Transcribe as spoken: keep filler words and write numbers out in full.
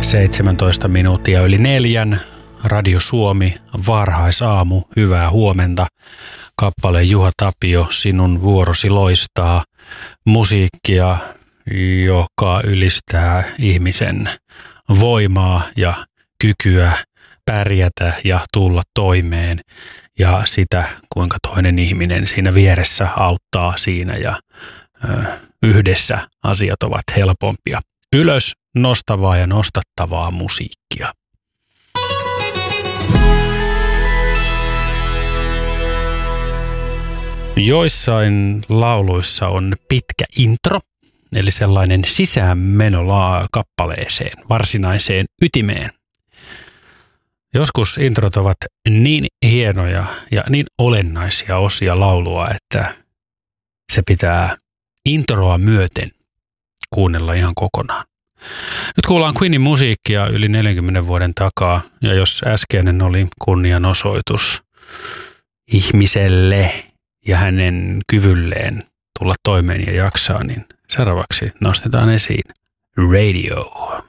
seitsemäntoista minuuttia yli neljän. Radio Suomi, varhaisaamu, hyvää huomenta. Kappale Juha Tapio, Sinun vuorosi loistaa. Musiikkia, joka ylistää ihmisen voimaa ja kykyä pärjätä ja tulla toimeen. Ja sitä, kuinka toinen ihminen siinä vieressä auttaa siinä ja ö, yhdessä asiat ovat helpompia. Ylös nostavaa ja nostattavaa musiikkia. Joissain lauluissa on pitkä intro, eli sellainen sisäänmeno kappaleeseen, varsinaiseen ytimeen. Joskus introt ovat niin hienoja ja niin olennaisia osia laulua, että se pitää introa myöten kuunnella ihan kokonaan. Nyt kuullaan Queenin musiikkia yli neljänkymmenen vuoden takaa, ja jos äskeinen oli kunnianosoitus ihmiselle ja hänen kyvylleen tulla toimeen ja jaksaa, niin seuraavaksi nostetaan esiin Radio.